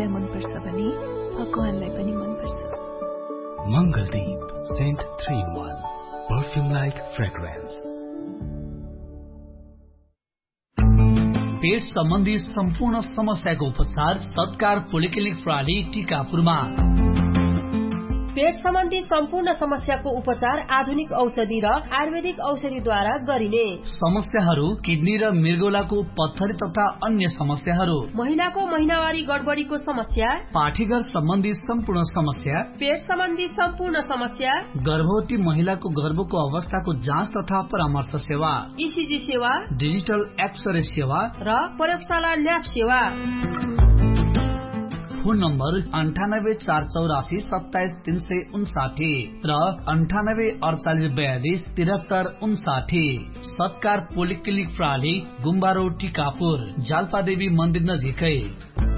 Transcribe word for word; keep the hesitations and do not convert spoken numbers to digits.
आफूलाई मनपर्छ भने भगवानलाई पनि मनपर्छ। Mangaldeep saint three in one perfume like fragrance. पेट सम्बन्धी सम्पूर्ण समस्याको उपचार सत्कार पोलिक्लिनिक प्रणाली टीकापुरमा। पेट सम्बन्धी सम्पूर्ण समस्याको उपचार आधुनिक औषधि र आयुर्वेदिक औषधिद्वारा गरिने। समस्याहरू किडनी र मृगौलाको पत्थरी तथा अन्य समस्याहरू, महिलाको महिनावारी गडबडीको समस्या, पाठीघर सम्बन्धी सम्पूर्ण समस्या, पेट सम्बन्धी सम्पूर्ण समस्या, गर्भवती महिलाको गर्भको अवस्थाको जाँच तथा परामर्श सेवा, ईसीजी सेवा, डिजिटल एक्सरे सेवा र प्रयोगशाला ल्याब सेवा। फोन नम्बर अन्ठानब्बे चार चौरासी सत्ताइस तीन सय उन्साठी र अन्ठानब्बे अडचालिस बयालिस तिहत्तर उन्साठी। सत्कार पोलिक्लिनिक प्रणाली गुम्बा रोड टीकापुर, जाल्पादेवी मन्दिर नजिकै।